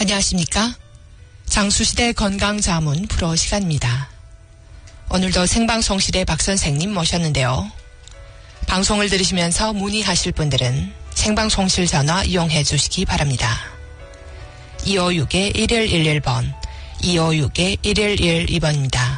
안녕하십니까? 장수시대 건강자문 프로 시간입니다. 오늘도 생방송실에 박 선생님 모셨는데요. 방송을 들으시면서 문의하실 분들은 생방송실 전화 이용해 주시기 바랍니다. 256-1111번, 256-1112번입니다.